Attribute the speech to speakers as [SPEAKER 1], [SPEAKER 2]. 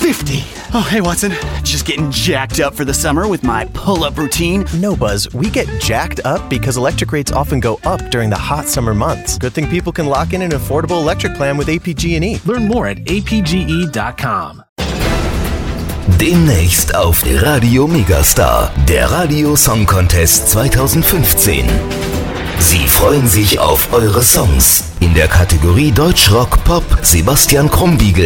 [SPEAKER 1] 50. Oh, hey, Watson. Just getting jacked up for the summer with my pull-up routine.
[SPEAKER 2] No, Buzz. We get jacked up because electric rates often go up during the hot summer months. Good thing people can lock in an affordable electric plan with APG&E.
[SPEAKER 3] Learn more at apge.com.
[SPEAKER 4] Demnächst auf Radio Megastar, der Radio Song Contest 2015. Sie freuen sich auf eure Songs. In der Kategorie Deutschrock Pop Sebastian Krumbiegel